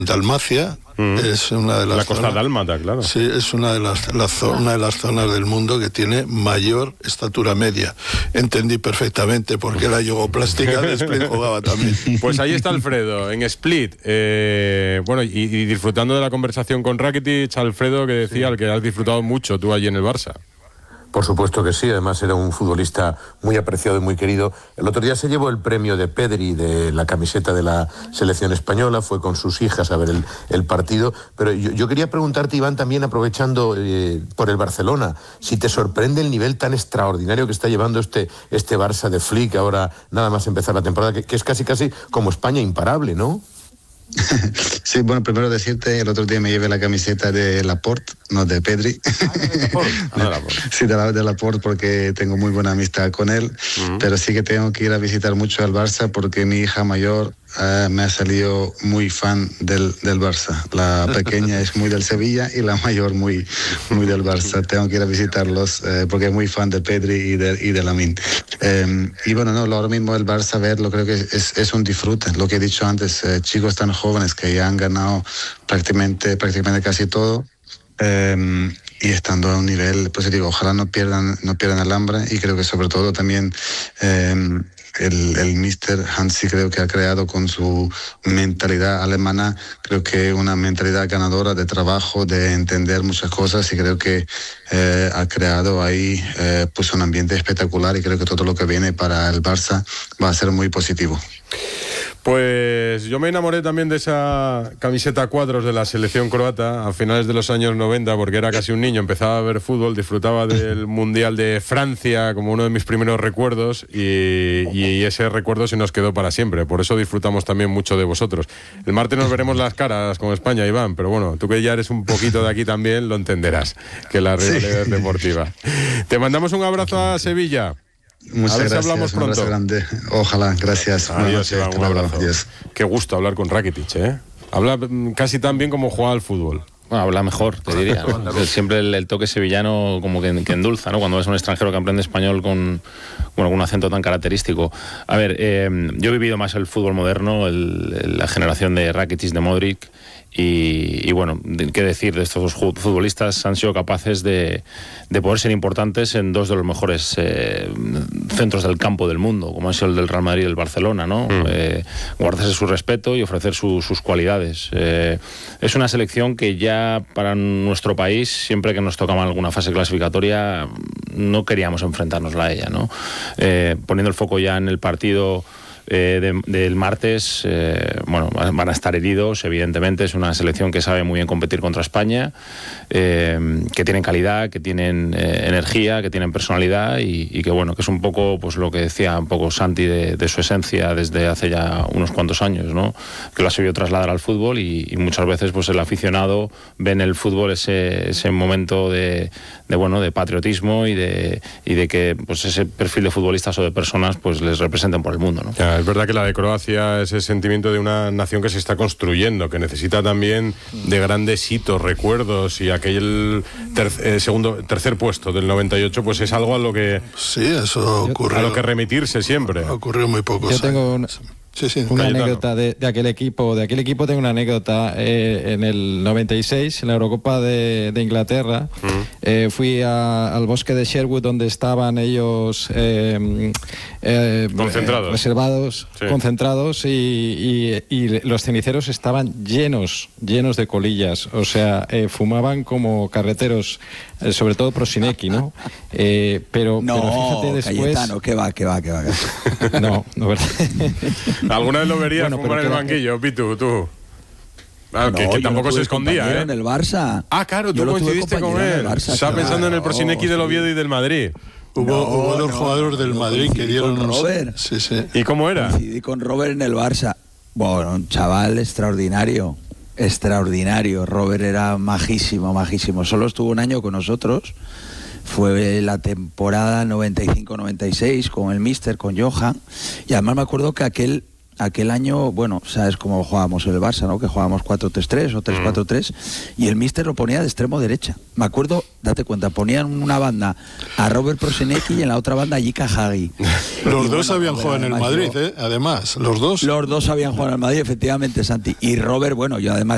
Dalmacia. Es una de las la costa dálmata, claro. Sí, es una de las zonas del mundo que tiene mayor estatura media. Entendí perfectamente por qué la yugoplástica de Split jugaba también. Pues ahí está Alfredo, en Split. Bueno, y disfrutando de la conversación con Rakitic, Alfredo, que decía que has disfrutado mucho tú allí en el Barça. Por supuesto que sí, además era un futbolista muy apreciado y muy querido. El otro día se llevó el premio de Pedri de la camiseta de la selección española, fue con sus hijas a ver el partido, pero yo quería preguntarte, Iván, también aprovechando por el Barcelona, si te sorprende el nivel tan extraordinario que está llevando este Barça de Flick ahora nada más empezar la temporada, que es casi como España, imparable, ¿no? Sí, bueno, primero decirte, el otro día me llevé la camiseta de Laporte, no de Pedri. Sí, de Laporte, porque tengo muy buena amistad con él, pero sí que tengo que ir a visitar mucho al Barça porque mi hija mayor me ha salido muy fan del Barça. La pequeña es muy del Sevilla y la mayor muy del Barça. Tengo que ir a visitarlos porque es muy fan de Pedri y de Lamine. Y bueno, no, ahora mismo el Barça verlo creo que es un disfrute. Lo que he dicho antes, chicos tan jóvenes que ya han ganado prácticamente casi todo. Y estando a un nivel, pues digo, ojalá no pierdan el hambre, y creo que sobre todo también el míster Hansi creo que ha creado con su mentalidad alemana, creo que una mentalidad ganadora de trabajo, de entender muchas cosas, y creo que ha creado ahí pues un ambiente espectacular, y creo que todo lo que viene para el Barça va a ser muy positivo. Pues yo me enamoré también de esa camiseta a cuadros de la selección croata a finales de los años 90, porque era casi un niño, empezaba a ver fútbol, disfrutaba del Mundial de Francia como uno de mis primeros recuerdos, y ese recuerdo se nos quedó para siempre, por eso disfrutamos también mucho de vosotros. El martes nos veremos las caras con España, Iván, pero bueno, tú que ya eres un poquito de aquí también, lo entenderás, que la rivalidad es deportiva. Te mandamos un abrazo a Sevilla. Muchas gracias, hablamos pronto. Un abrazo grande. Ojalá, gracias. Adiós, Iván, un abrazo. Adiós. Qué gusto hablar con Rakitic, ¿eh? Habla casi tan bien como juega al fútbol. Bueno, habla mejor, te diría, ¿no? Siempre el toque sevillano como que endulza, ¿no? Cuando ves a un extranjero que aprende español con un acento tan característico. A ver, yo he vivido más el fútbol moderno, la generación de Rakitic, de Modric, y bueno, qué decir de estos dos futbolistas. Han sido capaces de poder ser importantes en dos de los mejores centros del campo del mundo, como ha sido el del Real Madrid y el Barcelona, ¿no? Guardarse su respeto y ofrecer sus cualidades. Es una selección que ya para nuestro país, siempre que nos tocaba alguna fase clasificatoria, no queríamos enfrentárnosla a ella, ¿no? Poniendo el foco ya en el partido del martes, bueno, van a estar heridos, evidentemente. Es una selección que sabe muy bien competir contra España, que tienen calidad, que tienen energía, que tienen personalidad, y que bueno, que es un poco pues lo que decía un poco Santi de su esencia desde hace ya unos cuantos años, ¿no? Que lo ha sabido trasladar al fútbol, y muchas veces pues el aficionado ve en el fútbol ese momento de patriotismo y de que pues ese perfil de futbolistas o de personas pues les representen por el mundo, ¿no? Es verdad que la de Croacia es el sentimiento de una nación que se está construyendo, que necesita también de grandes hitos, recuerdos, y aquel tercer puesto del 98 pues es algo a lo que eso ocurrió, a lo que remitirse siempre. Ocurrió muy poco. Yo tengo una anécdota de aquel equipo. De aquel equipo tengo una anécdota. En el 96, en la Eurocopa de Inglaterra, fui al bosque de Sherwood, donde estaban ellos concentrados, reservados, concentrados, y los ceniceros estaban llenos de colillas. O sea, fumaban como carreteros, sobre todo Prosinecki, ¿no? Pero fíjate después... Cayetano, que va. No, ¿verdad? ¿Alguna vez lo verías fumar en el banquillo, Pitu, tú? Que tampoco se escondía, ¿eh? En el Barça. Ah, claro, tú coincidiste con él. Estaba pensando en el Prosinecki del Oviedo y del Madrid. Hubo dos jugadores del Madrid que dieron con Robert. Sí. ¿Y cómo era? Coincidí con Robert en el Barça. Bueno, un chaval extraordinario. Robert era majísimo. Solo estuvo un año con nosotros. Fue la temporada 95-96 con el míster, con Johan, y además me acuerdo que aquel año, bueno, sabes cómo jugábamos en el Barça, ¿no? Que jugábamos 4-3-3 o 3-4-3, y el míster lo ponía de extremo derecha. Me acuerdo, date cuenta, ponían una banda a Robert Prosinecki y en la otra banda a Jika Hagi. Los dos habían jugado en el Madrid, además, los dos. Los dos habían jugado en el Madrid, efectivamente, Santi. Y Robert, bueno, yo además